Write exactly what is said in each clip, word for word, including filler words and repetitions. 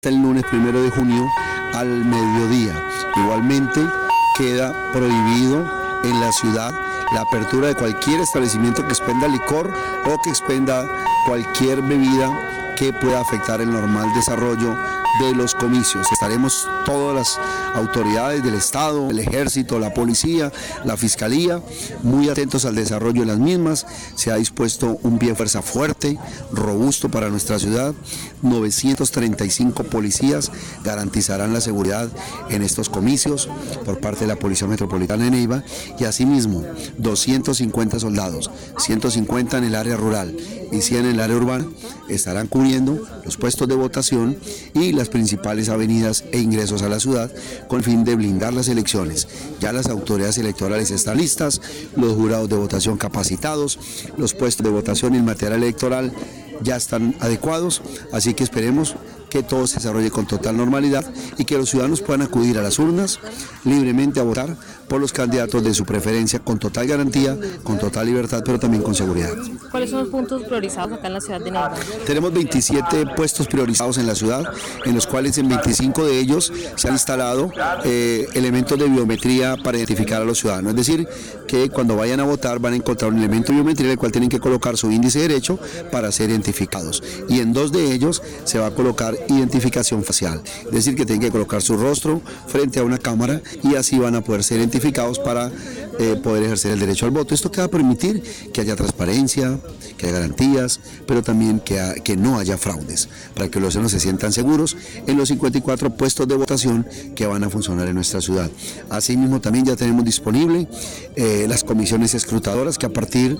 el lunes primero de junio al mediodía. Igualmente queda prohibido en la ciudad la apertura de cualquier establecimiento que expenda licor o que expenda cualquier bebida que pueda afectar el normal desarrollo de los comicios. Estaremos todas las autoridades del Estado, el Ejército, la Policía, la Fiscalía, muy atentos al desarrollo de las mismas. Se ha dispuesto un pie de fuerza fuerte, robusto para nuestra ciudad. novecientos treinta y cinco policías garantizarán la seguridad en estos comicios por parte de la Policía Metropolitana de Neiva y asimismo doscientos cincuenta soldados, ciento cincuenta en el área rural y cien en el área urbana, estarán cubriendo los puestos de votación y las principales avenidas e ingresos a la ciudad con el fin de blindar las elecciones. Ya las autoridades electorales están listas, los jurados de votación capacitados, los puestos de votación y el material electoral ya están adecuados, así que esperemos que todo se desarrolle con total normalidad y que los ciudadanos puedan acudir a las urnas libremente a votar por los candidatos de su preferencia con total garantía, con total libertad, pero también con seguridad. ¿Cuáles son los puntos priorizados acá en la ciudad de Neiva? Tenemos veintisiete puestos priorizados en la ciudad, en los cuales en veinticinco de ellos se han instalado eh, elementos de biometría para identificar a los ciudadanos. Es decir, que cuando vayan a votar van a encontrar un elemento de biometría en el cual tienen que colocar su índice derecho para ser identificados. Y en dos de ellos se va a colocar identificación facial, es decir, que tienen que colocar su rostro frente a una cámara y así van a poder ser identificados para eh, poder ejercer el derecho al voto. Esto que va a permitir que haya transparencia, que haya garantías, pero también que, ha, que no haya fraudes, para que los ciudadanos se sientan seguros en los cincuenta y cuatro puestos de votación que van a funcionar en nuestra ciudad. Asimismo también ya tenemos disponible eh, las comisiones escrutadoras que a partir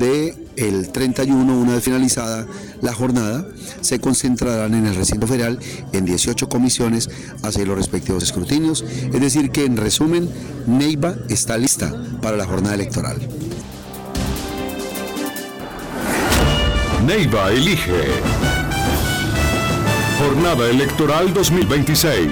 del treinta y uno, una vez finalizada la jornada, se concentrarán en el recinto federal en dieciocho comisiones a hacer los respectivos escrutinios. Es decir que en resumen, Neiva está lista para la jornada electoral. Neiva elige. Jornada Electoral dos mil veintiséis.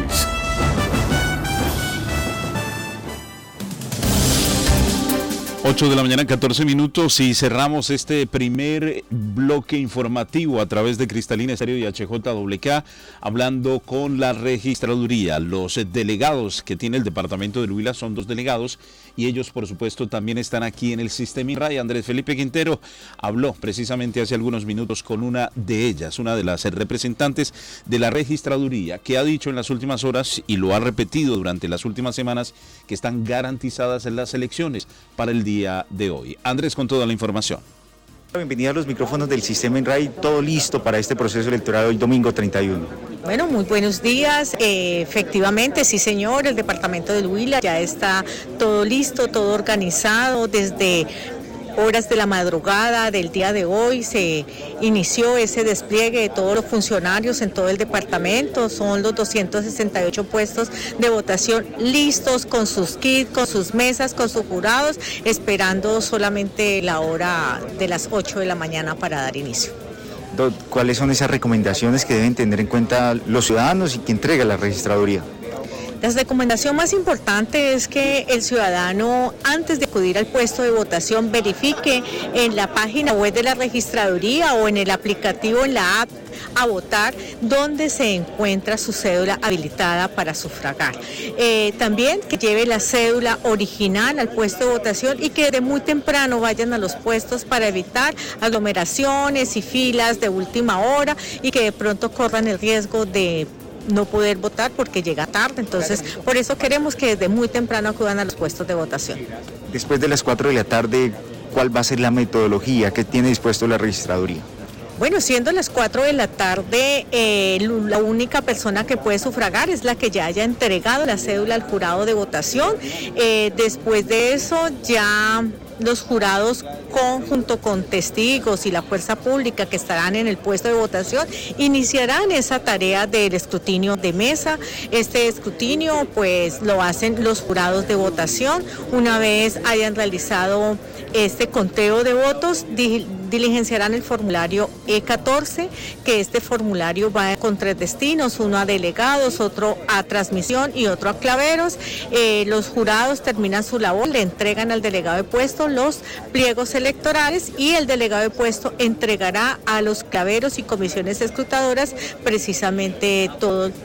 ocho de la mañana, catorce minutos, y cerramos este primer bloque informativo a través de Cristalina Estéreo y H J W K, hablando con la registraduría. Los delegados que tiene el departamento de Huila son dos delegados y ellos, por supuesto, también están aquí en el sistema INRAE. Andrés Felipe Quintero habló precisamente hace algunos minutos con una de ellas, una de las representantes de la registraduría, que ha dicho en las últimas horas y lo ha repetido durante las últimas semanas que están garantizadas en las elecciones para el día de hoy. Andrés, con toda la información. Bienvenida a los micrófonos del sistema INRAE, todo listo para este proceso electoral hoy domingo treinta y uno. Bueno, muy buenos días. Eh, efectivamente, sí señor, el departamento del Huila ya está todo listo, todo organizado. Desde horas de la madrugada del día de hoy se inició ese despliegue de todos los funcionarios en todo el departamento. Son los doscientos sesenta y ocho puestos de votación listos con sus kits, con sus mesas, con sus jurados, esperando solamente la hora de las ocho de la mañana para dar inicio. ¿Cuáles son esas recomendaciones que deben tener en cuenta los ciudadanos y que entrega la registraduría? La recomendación más importante es que el ciudadano, antes de acudir al puesto de votación, verifique en la página web de la registraduría o en el aplicativo, en la app a votar, donde se encuentra su cédula habilitada para sufragar. Eh, también que lleve la cédula original al puesto de votación y que de muy temprano vayan a los puestos para evitar aglomeraciones y filas de última hora y que de pronto corran el riesgo de no poder votar porque llega tarde. Entonces, por eso queremos que desde muy temprano acudan a los puestos de votación. Después de las cuatro de la tarde, ¿cuál va a ser la metodología que tiene dispuesto la registraduría? Bueno, siendo las cuatro de la tarde, eh, la única persona que puede sufragar es la que ya haya entregado la cédula al jurado de votación. Eh, después de eso, ya los jurados, con, junto con testigos y la fuerza pública que estarán en el puesto de votación, iniciarán esa tarea del escrutinio de mesa. Este escrutinio pues lo hacen los jurados de votación una vez hayan realizado este conteo de votos. diligenciarán el formulario E catorce, que este formulario va con tres destinos, uno a delegados, otro a transmisión y otro a claveros. Eh, los jurados terminan su labor, le entregan al delegado de puesto los pliegos electorales y el delegado de puesto entregará a los claveros y comisiones escrutadoras precisamente todo